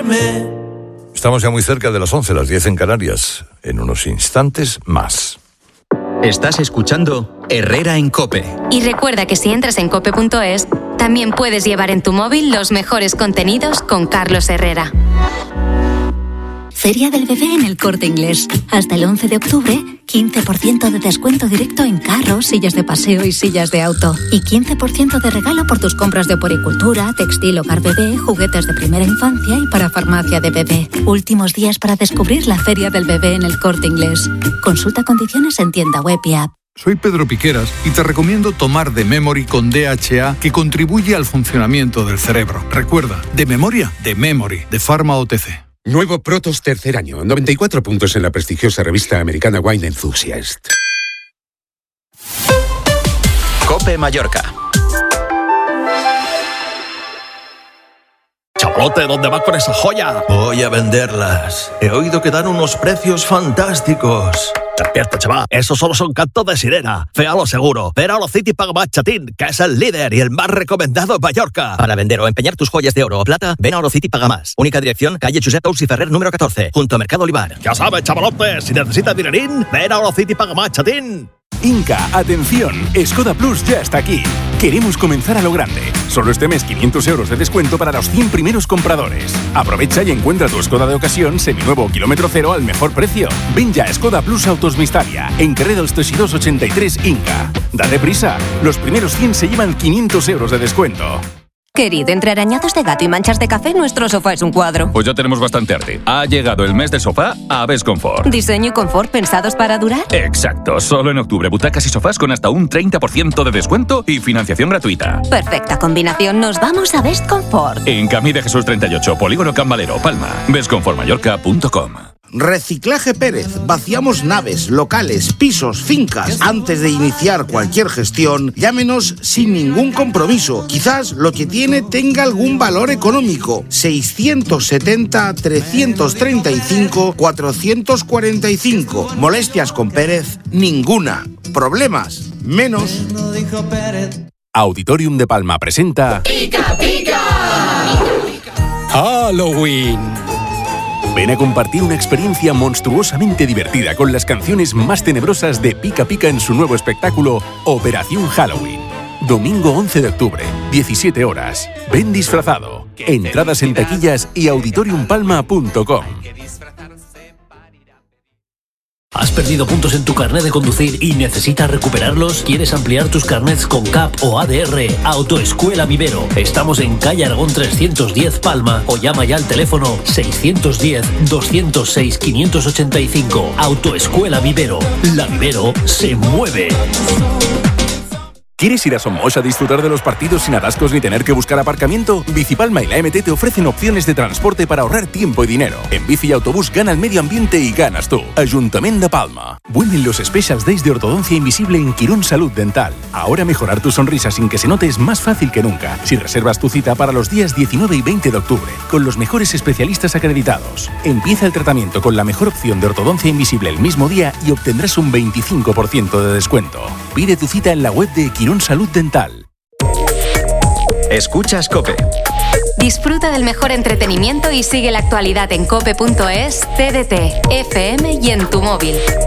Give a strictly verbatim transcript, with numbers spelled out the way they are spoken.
M. Estamos ya muy cerca de las once, las diez en Canarias. En unos instantes más. Estás escuchando Herrera en COPE. Y recuerda que si entras en cope punto es, también puedes llevar en tu móvil los mejores contenidos con Carlos Herrera. Feria del Bebé en El Corte Inglés. Hasta el once de octubre, quince por ciento de descuento directo en carros, sillas de paseo y sillas de auto. Y quince por ciento de regalo por tus compras de oporicultura, textil, hogar bebé, juguetes de primera infancia y para farmacia de bebé. Últimos días para descubrir la Feria del Bebé en El Corte Inglés. Consulta condiciones en tienda web y app. Soy Pedro Piqueras y te recomiendo tomar The Memory con D H A, que contribuye al funcionamiento del cerebro. Recuerda, de memoria, The Memory, de Pharma O T C. Nuevo Protos tercer año, noventa y cuatro puntos en la prestigiosa revista americana Wine Enthusiast. COPE Mallorca. Chavalote, ¿dónde va con esa joya? Voy a venderlas. He oído que dan unos precios fantásticos. Despierta, chaval. Esos solo son cantos de sirena. Féalo seguro. Ven a Orocity Paga Más Chatín, que es el líder y el más recomendado en Mallorca. Para vender o empeñar tus joyas de oro o plata, ven a Orocity Paga Más. Única dirección, calle Josep Tous y Ferrer número catorce, junto a Mercado Olivar. Ya sabes, chavalote, si necesitas dinerín, ven a Orocity Paga Más Chatín. Inca, atención, Skoda Plus ya está aquí. Queremos comenzar a lo grande. Solo este mes quinientos euros de descuento para los cien primeros compradores. Aprovecha y encuentra tu Skoda de ocasión seminuevo o kilómetro cero al mejor precio. Ven ya a Skoda Plus Autos Mistalia, en Carrer dels Teixidors ochenta y tres Inca. Date prisa, los primeros cien se llevan quinientos euros de descuento. Querido, entre arañazos de gato y manchas de café, nuestro sofá es un cuadro. Pues ya tenemos bastante arte. Ha llegado el mes del sofá a Best Comfort. ¿Diseño y confort pensados para durar? Exacto. Solo en octubre, butacas y sofás con hasta un treinta por ciento de descuento y financiación gratuita. Perfecta combinación. Nos vamos a Best Comfort. En Camí de Jesús treinta y ocho, Polígono Can Valero, Palma. best comfort mallorca punto com. Reciclaje Pérez. Vaciamos naves, locales, pisos, fincas. Antes de iniciar cualquier gestión, llámenos sin ningún compromiso. Quizás lo que tiene tenga algún valor económico. seiscientos setenta, trescientos treinta y cinco, cuatrocientos cuarenta y cinco. Molestias con Pérez, ninguna. Problemas, menos. Auditorium de Palma presenta... ¡Pica, pica! ¡Halloween! Ven a compartir una experiencia monstruosamente divertida con las canciones más tenebrosas de Pica Pica en su nuevo espectáculo Operación Halloween. Domingo once de octubre, diecisiete horas. Ven disfrazado. Entradas en taquillas y auditorium palma punto com. ¿Has perdido puntos en tu carnet de conducir y necesitas recuperarlos? ¿Quieres ampliar tus carnets con C A P o A D R? Autoescuela Vivero. Estamos en calle Aragón trescientos diez Palma o llama ya al teléfono seiscientos diez, doscientos seis, quinientos ochenta y cinco. Autoescuela Vivero. La Vivero se mueve. ¿Quieres ir a Somos a disfrutar de los partidos sin atascos ni tener que buscar aparcamiento? Bicipalma y la M T te ofrecen opciones de transporte para ahorrar tiempo y dinero. En bici y autobús gana el medio ambiente y ganas tú. Ayuntamiento de Palma. Vuelven los Special Days de Ortodoncia Invisible en Quirón Salud Dental. Ahora mejorar tu sonrisa sin que se note es más fácil que nunca. Si reservas tu cita para los días diecinueve y veinte de octubre, con los mejores especialistas acreditados. Empieza el tratamiento con la mejor opción de ortodoncia invisible el mismo día y obtendrás un veinticinco por ciento de descuento. Pide tu cita en la web de Quirón Salud Dental. Escuchas COPE. Disfruta del mejor entretenimiento y sigue la actualidad en cope punto es, T D T, F M y en tu móvil.